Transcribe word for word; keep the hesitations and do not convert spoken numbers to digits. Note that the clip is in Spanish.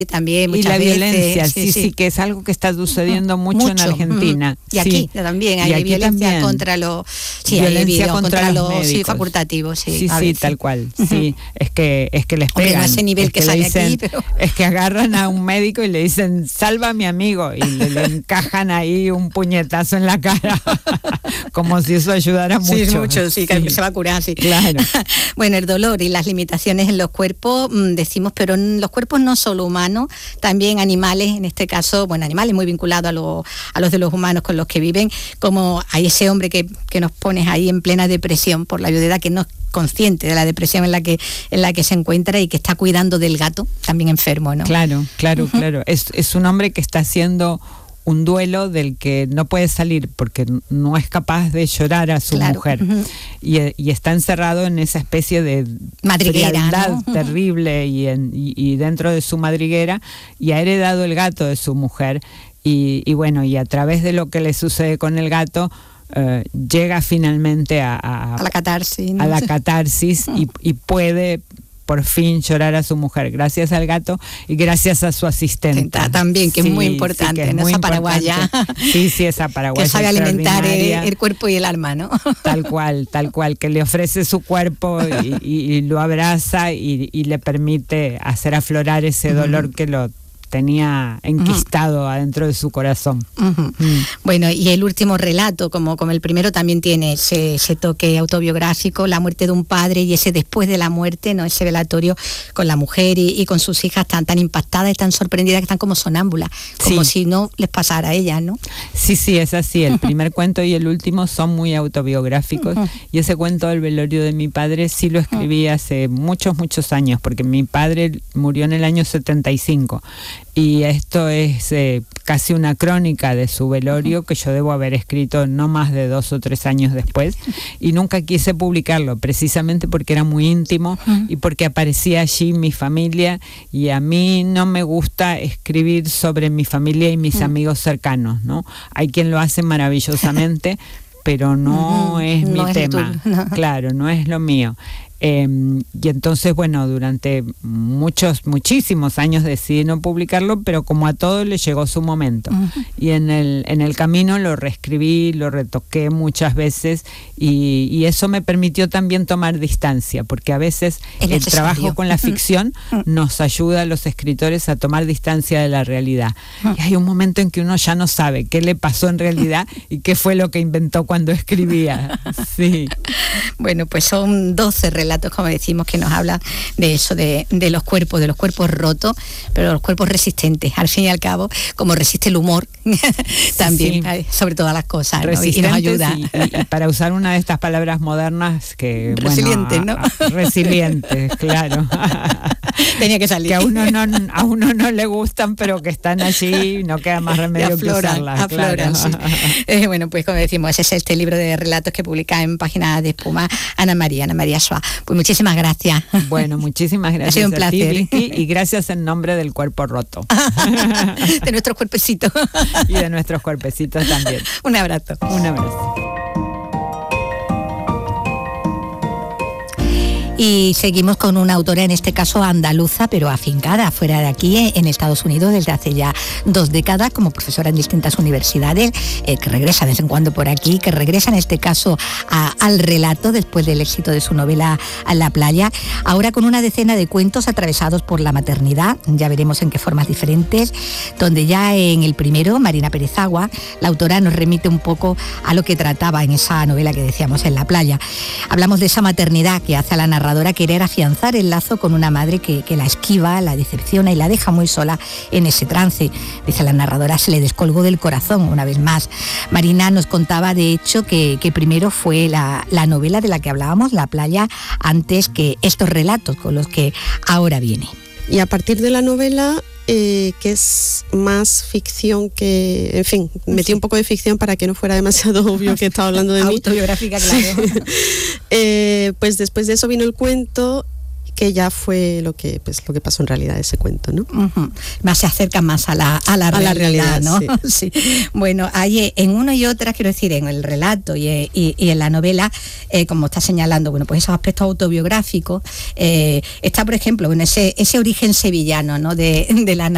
también muchas y la veces, violencia, sí, sí, sí, sí, que es algo que está sucediendo mucho, mucho en Argentina. Y aquí sí. también y hay aquí violencia también. contra los sí, violencia hay contra, contra los, los médicos. sí, facultativos, sí, sí, a sí, veces. tal cual, sí, es que es que les pegan. Hombre, no a ese nivel es que, que sale le dicen, aquí, pero... es que agarran a un médico y le dicen, salva a mi amigo, y le, le encajan ahí un puñetazo en la cara, como si eso ayudara mucho. Sí, mucho, sí, sí. que se va a curar, sí. Claro. Bueno, el dolor y las limitaciones en los cuerpos, mmm, decimos, pero en los cuerpos no solo humanos, también animales, en este caso, bueno, animales muy vinculados a, lo, a los de los humanos con los que viven, como hay ese hombre que, que nos pones ahí en plena depresión por la viudedad, que no es consciente de la depresión en la que en la que se encuentra y que está cuidando del gato, también enfermo, ¿no? Claro, claro, uh-huh. claro. Es, es un hombre que está haciendo un duelo del que no puede salir porque no es capaz de llorar a su claro. mujer uh-huh. y, y está encerrado en esa especie de madriguera, ¿no? uh-huh. terrible y, en, y, y dentro de su madriguera, y ha heredado el gato de su mujer y, y bueno, y a través de lo que le sucede con el gato uh, llega finalmente a, a, a la catarsis, ¿no? a la catarsis uh-huh. y, y puede por fin llorar a su mujer, gracias al gato y gracias a su asistente. También, que sí, es muy importante, sí, es ¿no? muy esa paraguaya. Sí, sí, esa paraguaya. Que sabe alimentar el, el cuerpo y el alma, ¿no? Tal cual, tal cual, que le ofrece su cuerpo y, y, y lo abraza y, y le permite hacer aflorar ese dolor uh-huh. que lo tenía enquistado uh-huh. adentro de su corazón. Uh-huh. Mm. Bueno, y el último relato, como, como el primero, también tiene ese, ese toque autobiográfico, la muerte de un padre y ese después de la muerte, ¿no? Ese velatorio con la mujer y, y con sus hijas tan, tan impactadas y tan sorprendidas que están como sonámbulas, como sí. si no les pasara a ellas, ¿no? Sí, sí, es así. El primer cuento y el último son muy autobiográficos uh-huh. y ese cuento del velorio de mi padre sí lo escribí uh-huh. hace muchos, muchos años, porque mi padre murió en el año setenta y cinco. Y esto es eh, casi una crónica de su velorio que yo debo haber escrito no más de dos o tres años después, y nunca quise publicarlo precisamente porque era muy íntimo uh-huh. y porque aparecía allí mi familia, y a mí no me gusta escribir sobre mi familia y mis uh-huh. amigos cercanos, ¿no? Hay quien lo hace maravillosamente, pero no uh-huh. es no mi es tema, no. claro, no es lo mío. Eh, y entonces, bueno, durante muchos, muchísimos años decidí no publicarlo, pero como a todo le llegó su momento. Uh-huh. Y en el, en el camino lo reescribí, lo retoqué muchas veces, y, y eso me permitió también tomar distancia, porque a veces el, el trabajo con la ficción uh-huh. nos ayuda a los escritores a tomar distancia de la realidad. Uh-huh. Y hay un momento en que uno ya no sabe qué le pasó en realidad y qué fue lo que inventó cuando escribía. Sí. Bueno, pues son doce relatos, como decimos, que nos habla de eso, de, de los cuerpos, de los cuerpos rotos, pero los cuerpos resistentes, al fin y al cabo, como resiste el humor también, sí. sobre todas las cosas, ¿no? Y nos ayuda. Y, y, y para usar una de estas palabras modernas que... Resilientes, bueno, ¿no? A, a, resilientes, claro. Tenía que salir. Que a uno, no, a uno no le gustan, pero que están allí, no queda más remedio afloran, que usarlas. Afloran, claro. Sí. Eh, bueno, pues como decimos, ese es este libro de relatos que publica en Páginas de Espuma Ana María, Ana María Schwa. Pues muchísimas gracias. Bueno, muchísimas gracias. Ha sido un placer. A ti, Vicky, y gracias en nombre del cuerpo roto. De nuestros cuerpecitos. Y de nuestros cuerpecitos también. Un abrazo. Un abrazo. Y seguimos con una autora, en este caso andaluza, pero afincada fuera de aquí, en Estados Unidos, desde hace ya dos décadas, como profesora en distintas universidades, eh, que regresa de vez en cuando por aquí, que regresa en este caso a, al relato después del éxito de su novela A la playa, ahora con una decena de cuentos atravesados por la maternidad, ya veremos en qué formas diferentes, donde ya en el primero, Marina Pérez Agua, la autora nos remite un poco a lo que trataba en esa novela que decíamos, En la playa. Hablamos de esa maternidad que hace a la narradora querer afianzar el lazo con una madre que, que la esquiva, la decepciona y la deja muy sola en ese trance. Dice la narradora, se le descolgó del corazón una vez más. Marina nos contaba, de hecho, que, que primero fue la, la novela de la que hablábamos, La playa, antes que estos relatos con los que ahora viene. Y a partir de la novela, eh, que es más ficción que... En fin, metí sí. un poco de ficción para que no fuera demasiado obvio que estaba hablando de mí. Autobiográfica, claro. eh, pues después de eso vino el cuento, que ya fue lo que pues lo que pasó en realidad, ese cuento, ¿no? Uh-huh. Más se acerca más a la, a la, a realidad, la realidad, ¿no? Sí. Sí. Bueno, hay en uno y otra, quiero decir, en el relato y, y, y en la novela, eh, como está señalando, bueno, pues esos aspectos autobiográficos, eh, está, por ejemplo, bueno, ese, ese origen sevillano, ¿no? De, de la